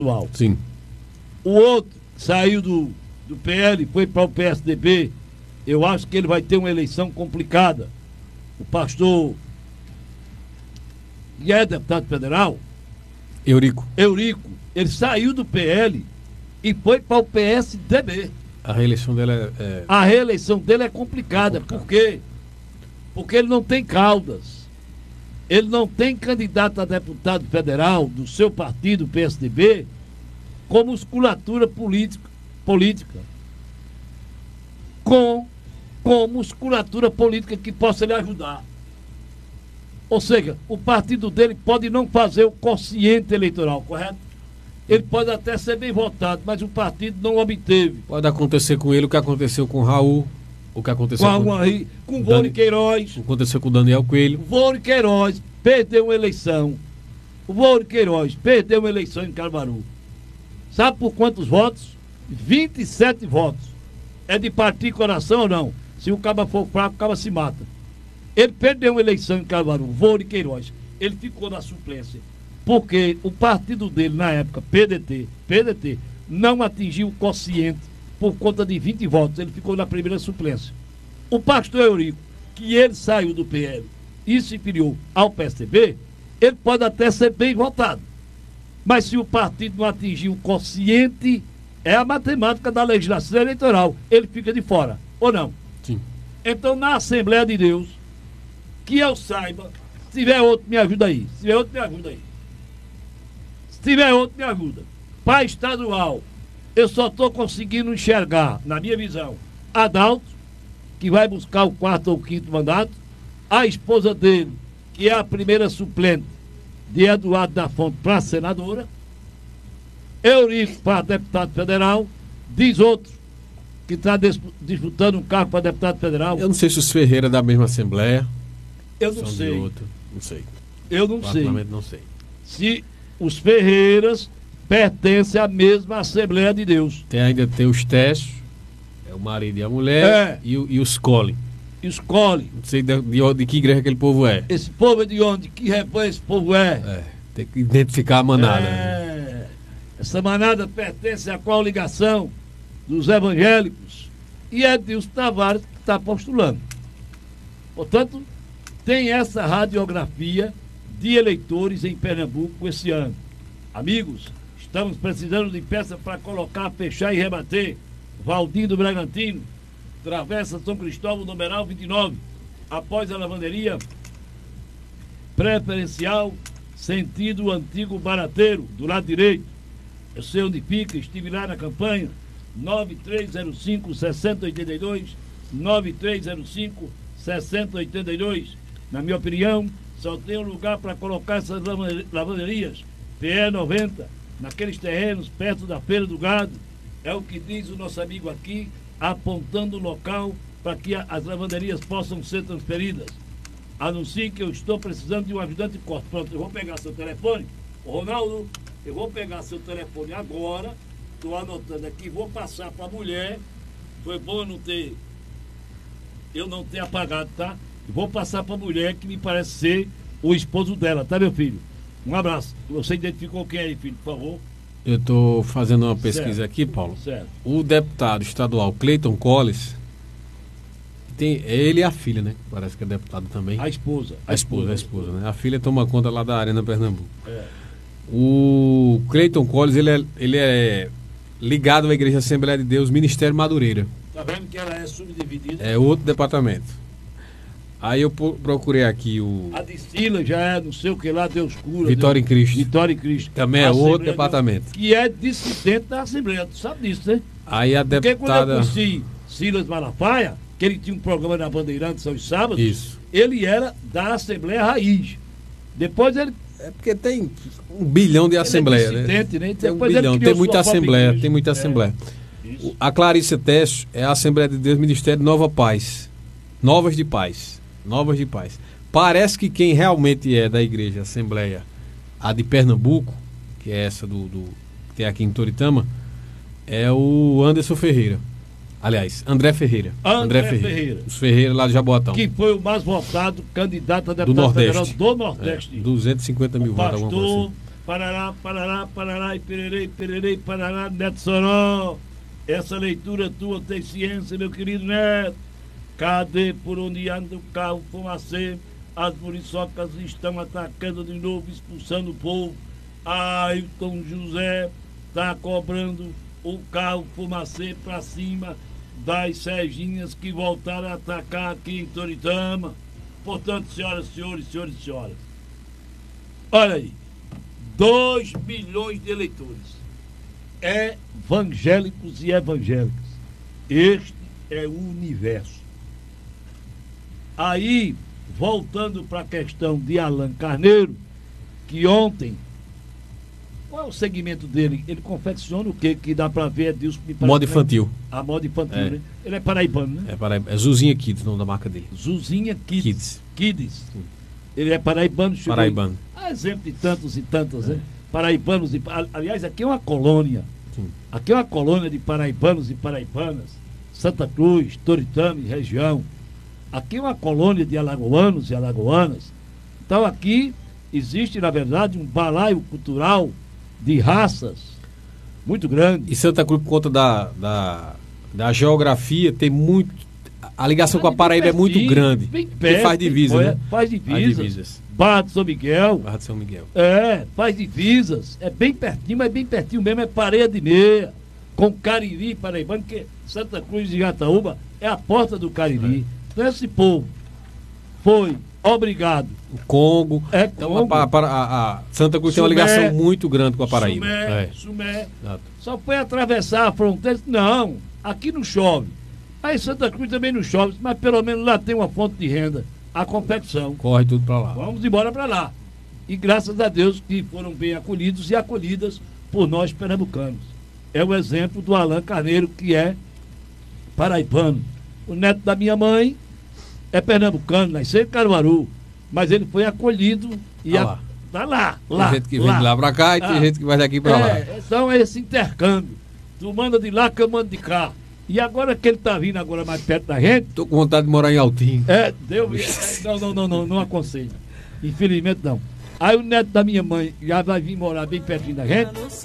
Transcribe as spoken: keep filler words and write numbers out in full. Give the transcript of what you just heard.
estadual. Sim. O outro saiu do, do P L, foi para o P S D B. Eu acho que ele vai ter uma eleição complicada. O pastor, que é deputado federal, Eurico. Eurico, ele saiu do P L e foi para o P S D B. A reeleição dele é... é... A reeleição dele é complicada. É complicado. Por quê? Porque ele não tem caudas. Ele não tem candidato a deputado federal do seu partido, P S D B, com musculatura política, política. Com, com musculatura política que possa lhe ajudar. Ou seja, o partido dele pode não fazer o quociente eleitoral, correto? Ele pode até ser bem votado, mas o partido não obteve. Pode acontecer com ele o que aconteceu com o Raul, o que aconteceu Com, com, a, com o Vônei Queiroz. o que aconteceu com o Daniel Coelho. O Vônei Queiroz perdeu uma eleição. O Vônei Queiroz perdeu uma eleição em Caruaru. Sabe por quantos votos? vinte e sete votos. É de partir e coração ou não? Se o caba for fraco, o caba se mata. Ele perdeu uma eleição em Caruaru, Vônei Queiroz. Ele ficou na suplência. Porque o partido dele, na época, P D T, P D T, não atingiu o quociente por conta de vinte votos. Ele ficou na primeira suplência. O pastor Eurico, que ele saiu do P L e se filiou ao P S D B, ele pode até ser bem votado. Mas se o partido não atingir o quociente, é a matemática da legislação eleitoral. Ele fica de fora, ou não? Sim. Então, na Assembleia de Deus, que eu saiba, se tiver outro, me ajuda aí. Se tiver outro, me ajuda aí. Se tiver outro, me ajuda. Para estadual, eu só estou conseguindo enxergar, na minha visão, Adalto, que vai buscar o quarto ou quinto mandato, a esposa dele, que é a primeira suplente de Eduardo da Fonte para senadora, Eurico para deputado federal, diz outro que está disputando um cargo para deputado federal. Eu não sei se os Ferreira da mesma Assembleia. Eu não são sei. de outro. Não sei. Eu não sei. Particularmente não sei. Se os Ferreiras pertencem à mesma Assembleia de Deus. Tem, ainda tem os Testos, é o marido e a mulher, É. e, o- e os Cole. Escolhe. Não sei de, de, de que igreja aquele povo é. Esse povo é de onde? Que rebanho esse povo é? É, tem que identificar a manada. É. Essa manada pertence a qual ligação? Dos evangélicos. E é Dilson Tavares que está postulando. Portanto, tem essa radiografia de eleitores em Pernambuco esse ano. Amigos, estamos precisando de peça para colocar, fechar e rebater. Valdir do Bragantino, Travessa São Cristóvão, numeral vinte e nove. Após a lavanderia preferencial, sentido antigo barateiro, do lado direito. Eu sei onde fica, estive lá na campanha. nove três zero cinco, seis zero oito dois, nove três zero cinco, seis zero oito dois. Na minha opinião, só tem um lugar para colocar essas lavanderias, P E noventa, naqueles terrenos perto da Feira do Gado. É o que diz o nosso amigo aqui, apontando o local para que a, as lavanderias possam ser transferidas. Anuncie que eu estou precisando de um ajudante de corte. Pronto, eu vou pegar seu telefone. Ô, Ronaldo, eu vou pegar seu telefone agora. Estou anotando aqui, vou passar para a mulher. Foi bom eu não ter, eu não ter apagado, tá? Vou passar para a mulher que me parece ser o esposo dela, tá, meu filho? Um abraço. Você identificou quem aí, filho, por favor? Eu estou fazendo uma pesquisa Certo. aqui, Paulo. Certo. O deputado estadual Cleiton Colles, tem, é ele e a filha, né? Parece que é deputado também. A esposa. A esposa, a esposa, né? A filha toma conta lá da Arena Pernambuco. É. O Cleiton Colles, ele é, ele é ligado à Igreja Assembleia de Deus, Ministério Madureira. Tá vendo que ela é subdividida? É outro departamento. Aí eu pro- procurei aqui o A de Sila já é não sei o que lá, Deus cura. Vitória Deus... em Cristo. Vitória em Cristo. Também é A outro Assembleia departamento. de Deus, que é dissidente da Assembleia. Tu sabe disso, né? Aí a Porque quando eu deputada... conheci Silas Malafaia, que ele tinha um programa na Bandeirantes aos sábados, Isso. ele era da Assembleia Raiz. Depois ele. É porque tem um bilhão de assembleia, ele é né? dissidente, né? Tem um Depois ele bilhão, criou tem muita sua própria assembleia, igreja. tem muita É. assembleia. Isso. O- A Clarice Teste é a Assembleia de Deus, Ministério Nova Paz. Novas de Paz. Novas de Paz. Parece que quem realmente é da igreja Assembleia, a de Pernambuco, que é essa do, do que tem aqui em Toritama, é o Anderson Ferreira. Aliás, André Ferreira. André Ferreira. Os Ferreira lá de Jaboatão. Que foi o mais votado candidato a do deputado federal Nordeste. do Nordeste. É, duzentos e cinquenta mil o votos, alguma coisa pastor, assim. Parará, parará, parará, e pererei, pererei, parará, Neto Soró. Essa leitura tua tem ciência, meu querido Neto. Cadê por onde anda o carro fumacê? As muriçocas estão atacando de novo, expulsando o povo. Ailton José está cobrando o carro fumacê para cima das Serginhas que voltaram a atacar aqui em Toritama. Portanto, senhoras, senhores, senhores e senhoras, olha aí, dois milhões de eleitores, evangélicos e evangélicas. Este é o universo. Aí, voltando para a questão de Alan Carneiro, que ontem, qual é o segmento dele? Ele confecciona o quê? Que dá para ver, é Deus me Moda infantil. A moda infantil, É. né? Ele é paraibano, né? É, para, é Zuzinha Kids, o nome da marca dele. Zuzinha Kids. Kids. Kids. Ele é paraibano. chegou Paraibano. em- A exemplo de tantos e tantos, né? Paraibanos e... Aliás, aqui é uma colônia. Sim. Aqui é uma colônia de paraibanos e paraibanas. Santa Cruz, Toritama e região. Aqui é uma colônia de alagoanos e alagoanas. Então aqui existe, na verdade, um balaio cultural de raças muito grande. E Santa Cruz, por conta da, da, da geografia, tem muito. A ligação com a Paraíba é muito grande. Bem Porque perto, faz divisa, bem- né? Faz Faz divisas. divisas. Barra de São Miguel. Barra de São Miguel. É, faz divisas. É bem pertinho, mas bem pertinho mesmo. É parede e meia. Com Cariri paraibano, que Santa Cruz de Jataúba é a porta do Cariri. Então esse povo foi obrigado. O Congo. É Então Congo. a, a- a- a Santa Cruz tem uma Sumé. ligação muito grande com a Paraíba. Sumé, É. Sumé. Exato. Só foi atravessar a fronteira. Não, aqui não chove. Aí Santa Cruz também não chove, mas pelo menos lá tem uma fonte de renda, a confecção. Corre tudo pra lá. Vamos embora para lá. E graças a Deus que foram bem acolhidos e acolhidas por nós pernambucanos. É o exemplo do Alan Carneiro, que é paraibano. O neto da minha mãe é pernambucano, nasceu em Caruaru, mas ele foi acolhido e Tá a- lá. tá lá, Tem lá. gente que vem de lá pra cá e tem Ah. gente que vai daqui pra lá. É, então é esse intercâmbio. Tu manda de lá que eu mando de cá. E agora que ele tá vindo agora mais perto da gente, Tô com vontade de morar em Altinho. é, deu. Não, não, não, não, não aconselho. Infelizmente não. Aí o neto da minha mãe já vai vir morar bem pertinho da gente.